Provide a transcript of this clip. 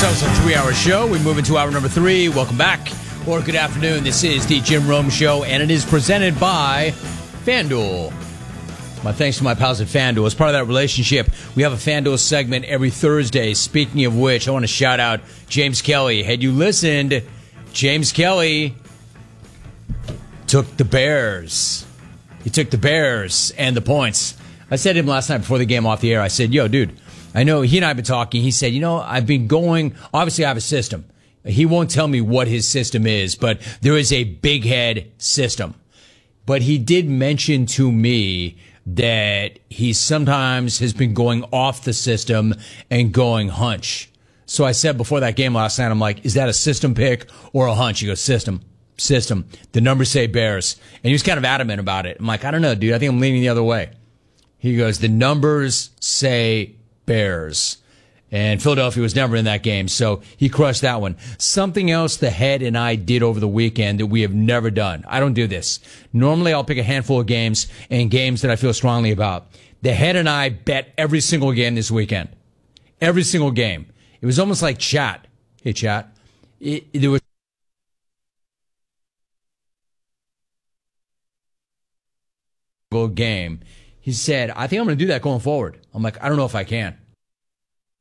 ourselves a 3-hour show. We move into hour number 3. Welcome back, or good afternoon. This is the Jim Rome Show, and it is presented by FanDuel. My thanks to my pals at FanDuel. As part of that relationship, we have a FanDuel segment every Thursday. Speaking of which, I want to shout out James Kelly. Had you listened, James Kelly took the Bears. He took the Bears and the points. I said to him last night before the game off the air, I said, yo, dude, I know he and I have been talking. He said, I've been going, obviously I have a system. He won't tell me what his system is, but there is a big head system. But he did mention to me that he sometimes has been going off the system and going hunch. So I said before that game last night, I'm like, is that a system pick or a hunch? He goes, system. The numbers say Bears. And he was kind of adamant about it. I'm like, I don't know, dude. I think I'm leaning the other way. He goes, the numbers say Bears. And Philadelphia was never in that game, so he crushed that one. Something else the head and I did over the weekend that we have never done. I don't do this. Normally, I'll pick a handful of games and games that I feel strongly about. The head and I bet every single game this weekend. Every single game. It was almost like chat. Hey, chat. There was a game. He said, I think I'm going to do that going forward. I'm like, I don't know if I can.